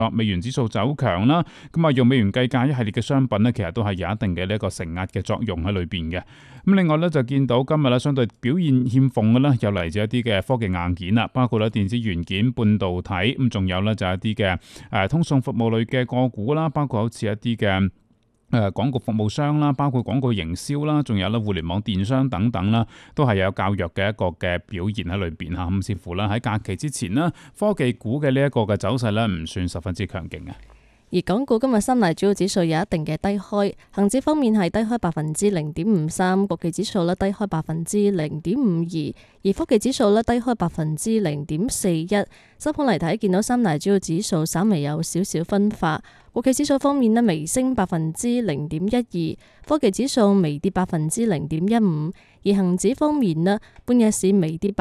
美元指數走強啦，咁啊用美元計價一系列嘅商品呢，其實都係有一定嘅呢一個承壓嘅作用喺裏邊嘅。咁另外咧就見到今日咧相對表現欠奉嘅咧，有嚟自一啲嘅科技硬件啦，包括咧電子元件、半導體，咁仲有咧就一啲嘅通訊服務類嘅個股啦，包括好似一啲嘅廣告服務商啦，包括廣告營銷啦，仲有咧互聯網電商等等啦，都係有較弱嘅一個嘅表現喺裏邊嚇。咁似乎咧喺假期之前呢，科技股嘅呢一個嘅走勢咧唔算十分之強勁嘅。 而港股今日三大主要指數有一定嘅低開，恒指方面係低開0.53%，國企指數咧低開0.52%，而科技指數咧低開0.41%。收盤嚟睇，見到三大主要指數稍微有少少分化。國企指數方面咧微升0.12%，科技指數微跌0.15%，而恒指方面咧半日市微跌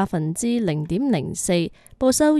0.04%，報收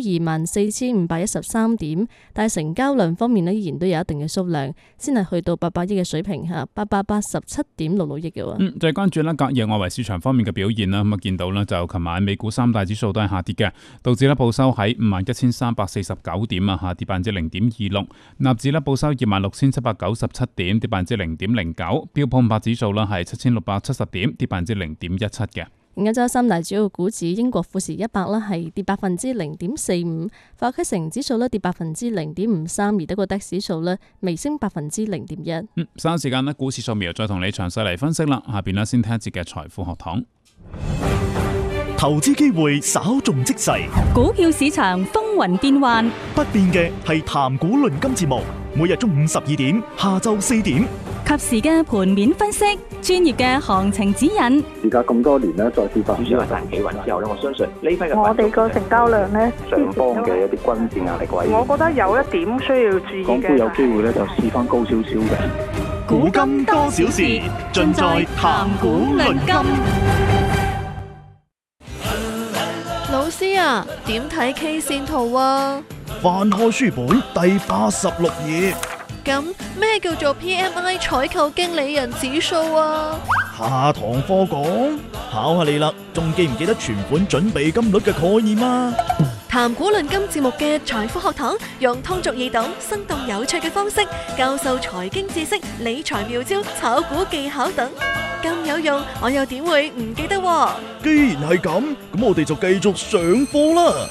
24,513點，但係成交量方面咧依然都有一定嘅數量，先係去到800億嘅水平嚇，887.66億嘅。 再關注咧隔夜外圍市場方面嘅表現啦，咁啊見到咧就琴晚美股三大指數都係下跌嘅，道指咧報收喺51,349點啊，下跌0.26%，納指咧報收26,797點，跌0.09%，標普500指數啦係7,670點，跌0.17%嘅。 歐洲三大主要股指，英國富時100啦係跌0.45%，法國城指數咧跌0.53%，而德國DAX指數咧微升0.1%。 稍後時間咧股市掃描再同你詳細嚟分析啦。下邊咧先聽一節嘅財富學堂。 投資機會稍縱即逝， 股票市場風雲變幻， 不變嘅係談股論金節目，每日中午12點，下晝4點， 及時嘅盤面分析，專業嘅行情指引。 而家咁多年咧，再跌翻， 主要係大企穩之後咧，我相信呢批嘅我哋個成交量咧， 上方嘅一啲均線壓力位， 我覺得有一點需要注意嘅， 港股有機會咧就試翻高少少嘅。 古今多少事，盡在談股論金。 老師啊，點睇 K 線圖啊？ 翻開書本第86頁。 咁咩叫做 PMI 採購經理人指數啊？ 下堂課講，考下你啦，仲記唔記得存款準備金率嘅概念啊？ 談股論金節目嘅財富學堂，用通俗易懂、生動有趣嘅方式教授財經知識、理財妙招、炒股技巧等，咁有用，我又點會唔記得喎？ 既然係咁，咁我哋就繼續上課啦。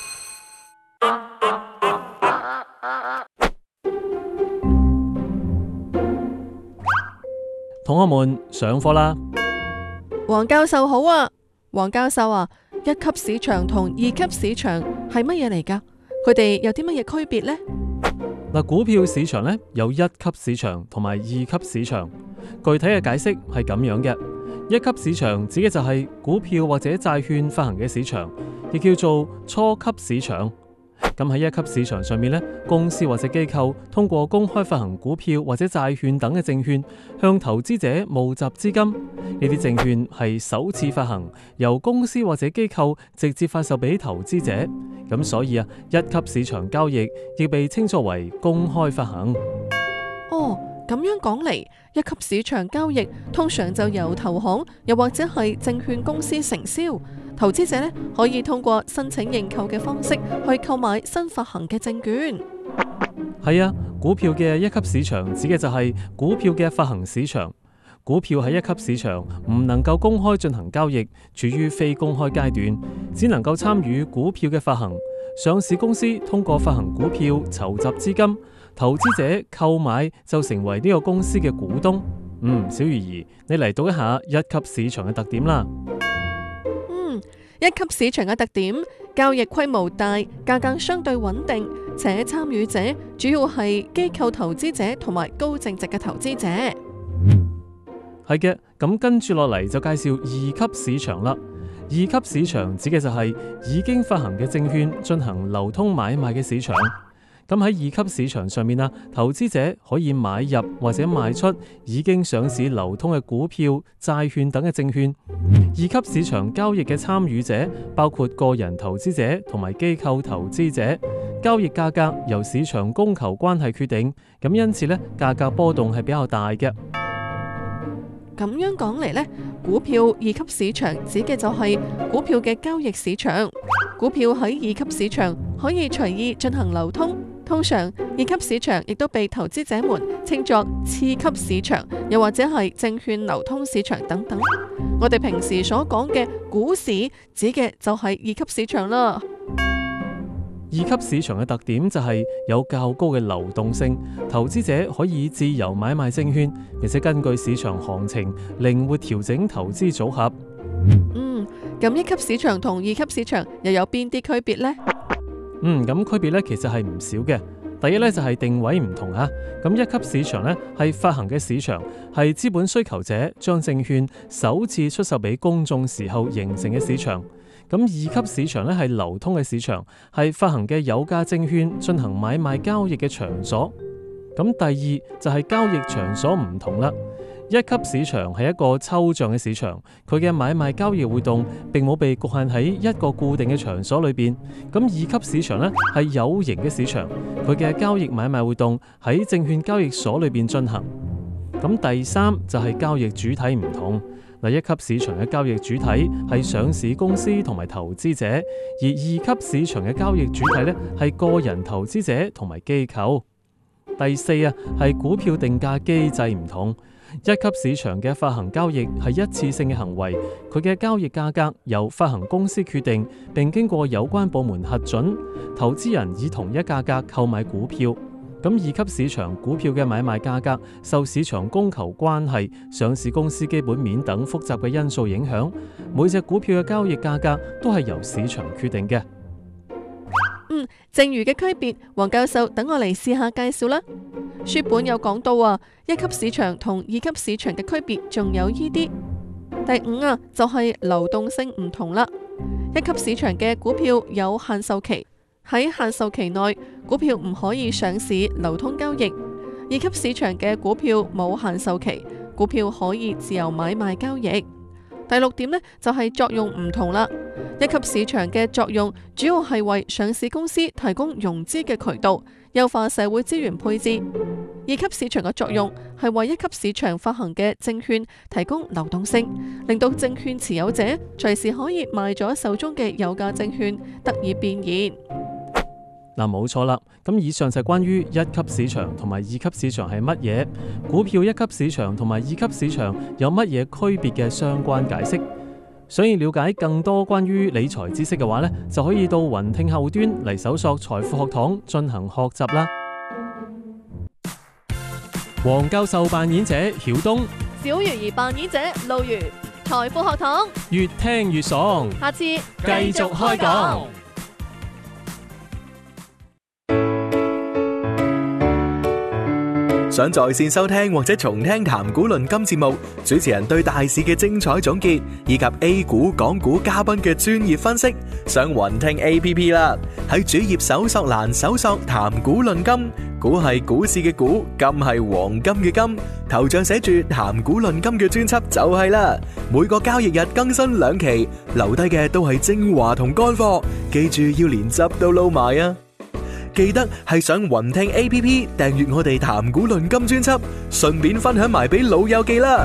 同學們上課啦！ 黃教授好啊，黃教授啊，一級市場同二級市場係乜嘢嚟㗎？佢哋有啲乜嘢區別呢？ 嗱，股票市場咧有一級市場同埋二級市場，具體嘅解釋係咁樣嘅：一級市場指嘅就係股票或者債券發行嘅市場，亦叫做初級市場。咁喺一級市場上面咧，公司或者機構通過公開發行股票或者債券等嘅證券，向投資者募集資金。呢啲證券係首次發行，由公司或者機構直接發售俾投資者。咁所以啊，一級市場交易亦被稱作為公開發行。 哦，咁樣講嚟，一級市場交易通常就由投行又或者係證券公司承銷。投資者可以通過申請認購嘅方式去購買新發行嘅證券。 係啊，股票嘅一級市場指嘅就係股票嘅發行市場。股票喺一級市場唔能夠公開進行交易，處於非公開階段，只能夠參與股票嘅發行。上市公司通過發行股票籌集資金，投資者購買就成為呢個公司嘅股東。小魚兒，你嚟讀一下一級市場嘅特點啦。 一級市場嘅特點，交易規模大，價格相對穩定，且參與者主要係機構投資者同埋高淨值嘅投資者。 係嘅，咁跟住落嚟就介紹二級市場啦。二級市場指嘅就係已經發行嘅證券進行流通買賣嘅市場。咁喺二級市場上面啊，投資者可以買入或者賣出已經上市流通嘅股票、債券等嘅證券。二級市場交易嘅參與者包括個人投資者同埋機構投資者，交易價格由市場供求關係決定，咁因此呢，價格波動係比較大嘅。 咁樣講嚟呢，股票二級市場指嘅就係股票嘅交易市場。股票喺二級市場可以隨意進行流通， 通常二級市場亦都被投資者們稱作次級市場，又或者係證券流通市場等等。我哋平時所講嘅股市指嘅就係二級市場啦。 二級市場嘅特點就係有較高嘅流動性，投資者可以自由買賣證券，並且根據市場行情靈活調整投資組合。 咁一級市場同二級市場又有邊啲區別呢？ 咁區別咧其實係唔少嘅。第一咧就係定位唔同嚇。咁一級市場咧係發行嘅市場，係資本需求者將證券首次出售俾公眾時候形成嘅市場。咁二級市場咧係流通嘅市場，係發行嘅有價證券進行買賣交易嘅場所。咁第二就係交易場所唔同啦。一級市場係一個抽象嘅市場，佢嘅買賣交易活動並冇被局限喺一個固定嘅場所裏邊。咁二級市場呢係有形嘅市場，佢嘅交易買賣活動喺證券交易所裏邊進行。咁第三就係交易主體唔同。嗱，一級市場嘅交易主體係上市公司同埋投資者，而二級市場嘅交易主體呢係個人投資者同埋機構。第四係股票定價機制唔同。一級市場嘅發行交易係一次性嘅行為，佢嘅交易價格由發行公司決定，並經過有關部門核准，投資人以同一價格購買股票。咁二級市場股票嘅買賣價格受市場供求關係、上市公司基本面等複雜嘅因素影響，每隻股票嘅交易價格都係由市場決定嘅。 剩餘嘅區別，黃教授等我嚟試下介紹啦。書本有講到一級市場同二級市場嘅區別仲有依啲。第五就係流動性唔同啦。一級市場嘅股票有限售期，喺限售期內股票唔可以上市流通交易。二級市場嘅股票冇限售期，股票可以自由買賣交易。第六點呢，就係作用唔同啦。一級市場嘅作用主要係為上市公司提供融資嘅渠道，優化社會資源配置。二級市場嘅作用係為一級市場發行嘅證券提供流動性，令到證券持有者隨時可以賣咗手中嘅有價證券，得以變現。 冇錯啦。咁以上就係關於一級市場同埋二級市場係乜嘢，股票一級市場同埋二級市場有乜嘢區別嘅相關解釋。想要了解更多關於理財知識嘅話呢，就可以到雲聽後端嚟搜索財富學堂進行學習啦。黃教授扮演者曉東， 小魚兒扮演者路如，財富學堂越聽越爽， 下次繼續開講。 想在線收聽或者重聽談股論金節目，主持人對大市嘅精彩總結，以及 A 股、港股嘉賓嘅專業分析，上雲聽 APP 啦。喺主頁搜索欄搜索談股論金，股係股市嘅股，金係黃金嘅金，頭像寫住談股論金嘅專輯就係啦。每個交易日更新2期，留低嘅都係精華同乾貨，記住要連汁都撈埋啊！記得係上雲聽 APP 訂閱我哋談股論金專輯，順便分享埋俾老友記啦。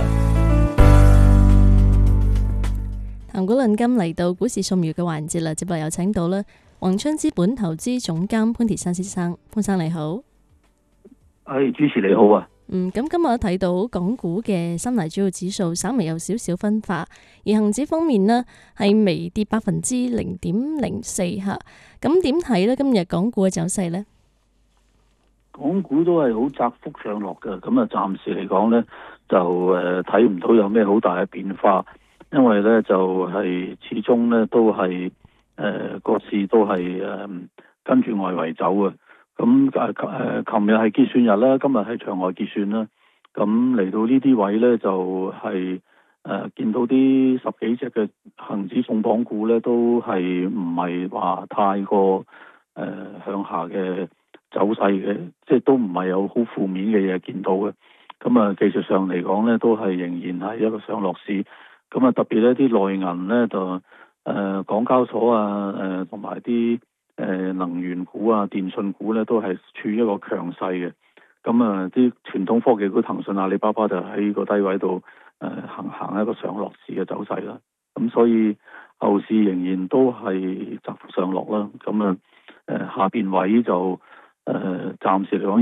談股論金嚟到股市掃描嘅環節啦，接落有請到啦宏昌資本投資總監潘鐵珊先生，潘生你好。 主持你好啊。 咁今日睇到港股嘅三大主要指數稍微有少少分化，而恒指方面呢係微跌0.04%吓。咁點睇呢？今日港股嘅走勢呢？ 港股都係好窄幅上落嘅，咁啊暫時嚟講呢，就睇唔到有咩好大嘅變化，因為呢就係始終呢都係個市都係跟住外圍走嘅。咁琴日係結算日啦，今日係場外結算啦。咁嚟到呢啲位呢，就係見到啲10幾隻嘅恒指重磅股呢，都係唔係話太過向下嘅走勢嘅，即係都唔係有好負面嘅嘢見到嘅。咁啊技術上嚟講呢，都係仍然係一個上落市。咁啊特別呢啲內銀呢，就港交所啊同埋啲能源股啊、電信股咧都係處於一個強勢嘅，咁啊啲傳統科技股騰訊、阿里巴巴就喺個低位度行一個上落市嘅走勢啦，咁所以後市仍然都係窄幅上落啦，咁啊下邊位就暫時嚟講